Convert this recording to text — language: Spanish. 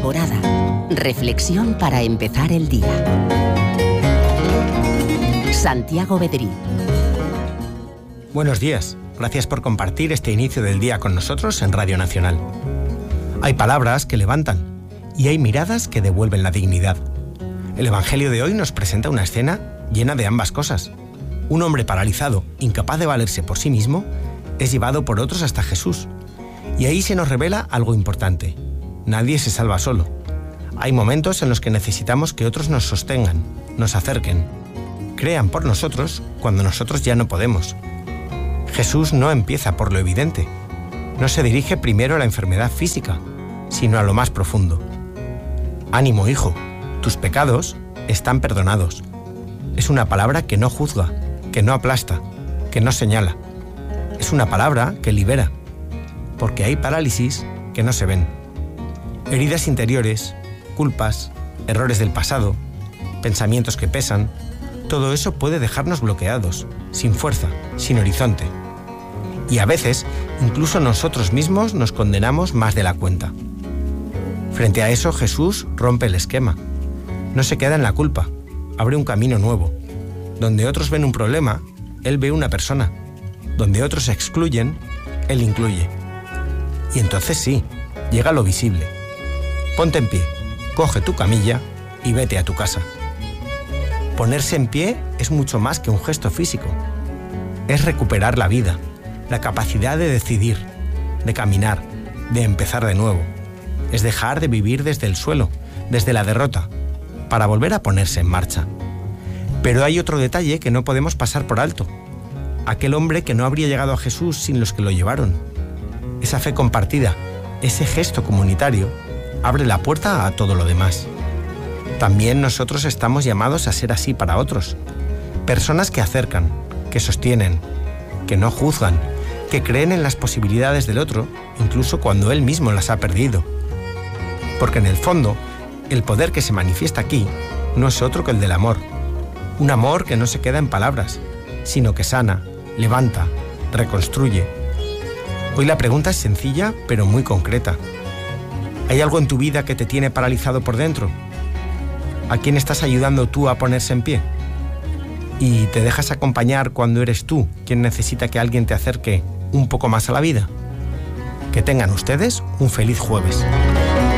temporada. Reflexión para empezar el día. Santiago Bedrí. Buenos días. Gracias por compartir este inicio del día con nosotros en Radio Nacional. Hay palabras que levantan y hay miradas que devuelven la dignidad. El Evangelio de hoy nos presenta una escena llena de ambas cosas. Un hombre paralizado, incapaz de valerse por sí mismo, es llevado por otros hasta Jesús. Y ahí se nos revela algo importante. Nadie se salva solo. Hay momentos en los que necesitamos que otros nos sostengan, nos acerquen, crean por nosotros cuando nosotros ya no podemos. Jesús no empieza por lo evidente. No se dirige primero a la enfermedad física, sino a lo más profundo. Ánimo, hijo, tus pecados están perdonados. Es una palabra que no juzga, que no aplasta, que no señala. Es una palabra que libera, porque hay parálisis que no se ven. Heridas interiores, culpas, errores del pasado, pensamientos que pesan, todo eso puede dejarnos bloqueados, sin fuerza, sin horizonte. Y a veces, incluso nosotros mismos nos condenamos más de la cuenta. Frente a eso, Jesús rompe el esquema. No se queda en la culpa, abre un camino nuevo. Donde otros ven un problema, Él ve una persona. Donde otros excluyen, Él incluye. Y entonces sí, llega lo visible. Ponte en pie, coge tu camilla y vete a tu casa. Ponerse en pie es mucho más que un gesto físico. Es recuperar la vida, la capacidad de decidir, de caminar, de empezar de nuevo. Es dejar de vivir desde el suelo, desde la derrota, para volver a ponerse en marcha. Pero hay otro detalle que no podemos pasar por alto. Aquel hombre que no habría llegado a Jesús sin los que lo llevaron. Esa fe compartida, ese gesto comunitario, abre la puerta a todo lo demás. También nosotros estamos llamados a ser así para otros. Personas que acercan, que sostienen, que no juzgan, que creen en las posibilidades del otro, incluso cuando él mismo las ha perdido. Porque en el fondo, el poder que se manifiesta aquí no es otro que el del amor. Un amor que no se queda en palabras, sino que sana, levanta, reconstruye. Hoy la pregunta es sencilla, pero muy concreta. ¿Hay algo en tu vida que te tiene paralizado por dentro? ¿A quién estás ayudando tú a ponerse en pie? ¿Y te dejas acompañar cuando eres tú quien necesita que alguien te acerque un poco más a la vida? Que tengan ustedes un feliz jueves.